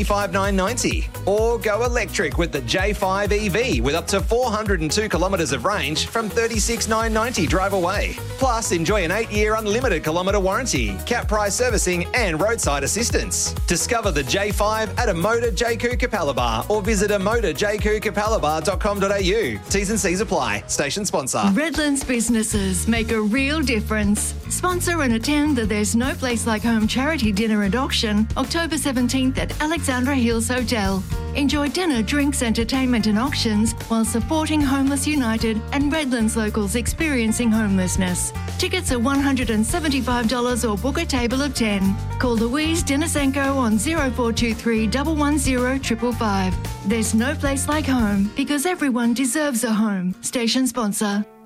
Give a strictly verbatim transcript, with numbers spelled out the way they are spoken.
five nine ninety, or go electric with the J five E V with up to four hundred two kilometres of range from thirty-six thousand nine hundred ninety drive away. Plus, enjoy an eight-year unlimited kilometre warranty, cap price servicing and roadside assistance. Discover the J five at a Motor J Q Capalaba or visit a motor j q capalaba dot com dot a u. T's and C's apply. Station sponsor. Redlands businesses make a real difference. Sponsor and attend the There's No Place Like Home charity dinner and auction October seventeenth at Alexandra Hills Hotel. Enjoy dinner, drinks, entertainment and auctions while supporting Homeless United and Redlands locals experiencing homelessness. Tickets are one hundred seventy-five dollars or book a table of ten. Call Louise Denisenko on zero four two three, one one zero, five five five. There's no place like home because everyone deserves a home. Station sponsor.